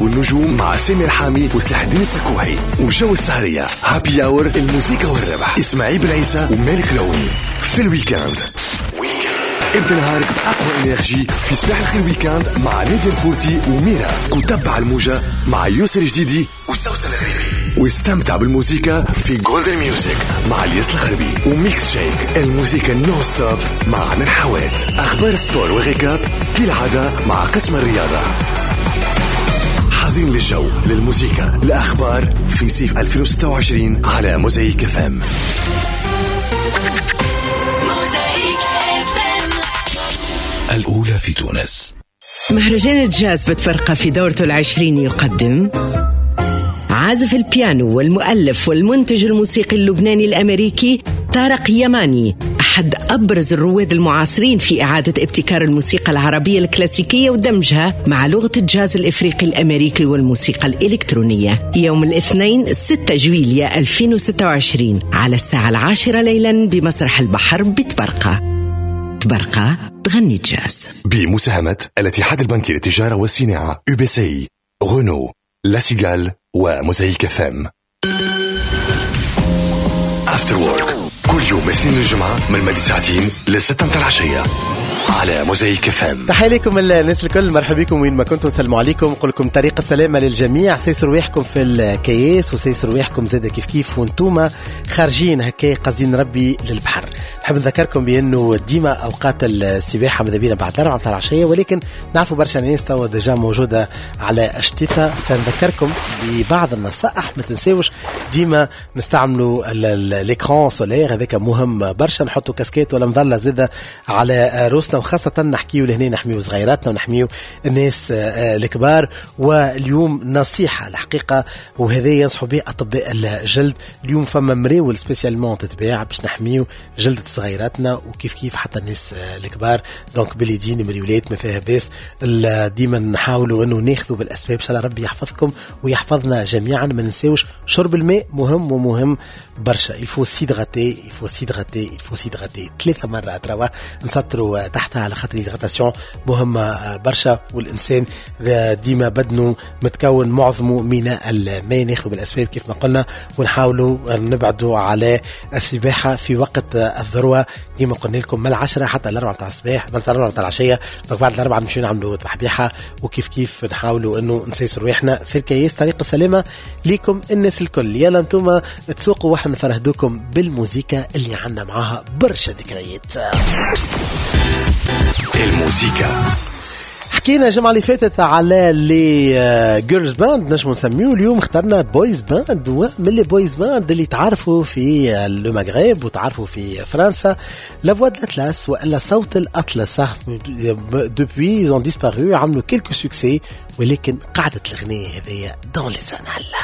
والنجوم مع سامر حامي وسلاح الدين السكوحي. وجو السهرية هابي اور الموسيقى والربح إسماعيل بن عيسى ومالك لوني في الويكاند. ابدأ نهارك بأقوى إنرجي في صباح الخير ويكاند مع نادي الفورتي وميرا. وتبع الموجة مع يوسر جديدي وسوسن الغريبي. واستمتع بالموسيقى في جولدن ميوزك مع الياس الغربي. وميكس شيك الموسيقى نو ستوب مع من حوات. أخبار سبور وغيكاب كالعادة مع قسم الرياضة. حاضرين للجو للموسيقى الأخبار في صيف 2026 على موزايك FM. الأولى في تونس. مهرجان الجاز بتفرقة في دورته 20 يقدم عازف البيانو والمؤلف والمنتج الموسيقي اللبناني الأمريكي طارق يماني، أحد أبرز الرواد المعاصرين في إعادة ابتكار الموسيقى العربية الكلاسيكية ودمجها مع لغة الجاز الإفريقي الأمريكي والموسيقى الإلكترونية. يوم الاثنين 6 جويلية 2026 على الساعة 10 ليلا بمسرح البحر بتبرقة. تبرقة تغني جاز بمساهمة الاتحاد البنكي للتجارة والصناعة UBCI، غنو، لاسيغال وموزايك FM. After Work كل يوم اثنين الجمعة من مدى ساعتين ل6 متاع العشية على موزايك FM. تحية لكم الناس الكل، مرحبا بكم وين ما كنتم، سلموا عليكم، نقول لكم طريق السلامة للجميع. سيسر رواحكم في الكياس وسيسر رواحكم زاد كيف وانتوما خارجين هكا قاصدين ربي للبحر. نحب نذكركم بأنه ديما أوقات السباحة ماذا بينا بعد 4 متاع العشية، ولكن نعرفوا برشا ناس توا ديجا موجودة على الشتاء، فنذكركم ببعض النصائح. ما تنساوش ديما نستعملوا الإكران سولير، هذاك مهم برشا. نحطوا كاسكيت ولا مظلة زادة على روسنا، وخاصة نحكيو لهنا نحميو صغيراتنا ونحميو الناس الكبار. واليوم نصيحة الحقيقة وهذا ينصحوا به أطباء الجلد، اليوم فما مراول سبيسيالمون تتباع باش نحميو جلدة صغيراتنا وكيف حتى الناس الكبار. دونك باليدين مريولات ما فيها باس، ديما نحاولوا انه ناخذوا بالاسباب. ان شاء الله ربي يحفظكم ويحفظنا جميعا. ما ننساوش شرب الماء مهم ومهم برشا. يفو سيدغاتي 3 مرات روا نسطروا تحتها على خاطر الهيدراتاسيون مهمة برشا. والإنسان ديما بدنه متكون معظمه من الماء. ناخذ بالأسباب كيف ما قلنا، ونحاولوا نبعدوا على السباحة في وقت الذروة كما قلنا لكم من 10 حتى 4 متاع الصباح، من 4 متاع العشية. بعد 4 نمشيو نعملوا تبحبيحة، وكيف نحاولوا انه نسيسوا رواحنا في الكياس. طريق السلامة ليكم الناس الكل. يلا انتم تسوقوا واحنا نفرهدوكم بالموسيقى اللي عنا معاها برشا ذكريات. الموسيقى حكينا الجمعة اللي فاتت على لي جيرلز باند نجم نسميو، اليوم اخترنا بويز باند. ومن لي بويز باند اللي تعرفوا في المغرب وتعرفوا في فرنسا لا فوا دو l'Atlas ولا صوت الأطلس. دوبوي ils ont disparu، عملوا كيلكو سوكسي، ولكن قعدت الغنية هذيا دون لي زانال.